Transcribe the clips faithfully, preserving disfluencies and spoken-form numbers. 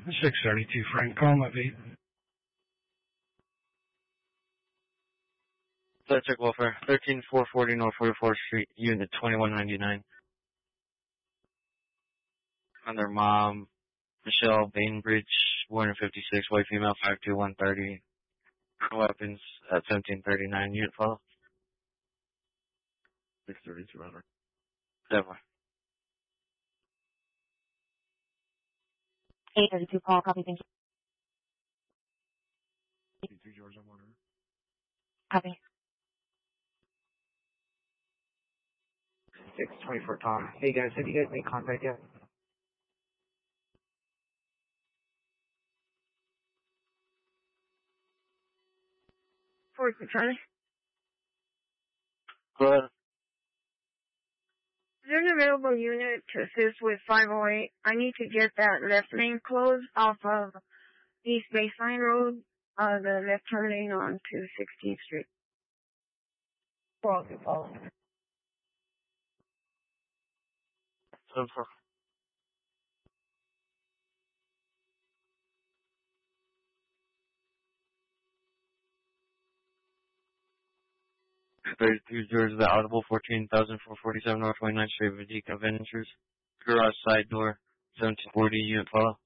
six thirty-two Frank, call my beat. Electric Welfare, thirteen four forty North forty-fourth Street, Unit twenty-one ninety-nine. And their mom, Michelle Bainbridge, one fifty-six, white female, five two, one thirty. Weapons at seventeen thirty-nine, unit follow. six thirty-two, over. Definitely. eight thirty-two, call, copy, thank you. three George, I'm order. Copy. six twenty-four, Tom. Hey guys, have you guys made contact yet? four six, Charlie. Go ahead. There's an available unit to assist with five oh eight. I need to get that left lane closed off of East Baseline Road, uh, the left turn lane onto sixteenth Street. four oh two, follow. seven four. thirty-two George, the Audible, fourteen thousand four forty-seven North twenty-ninth Street, Vadika Ventures. Garage side door, seventeen forty, unit follow.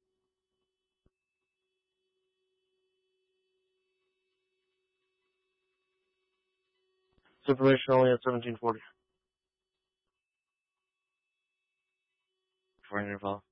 Information only at seventeen forty. For unit follow.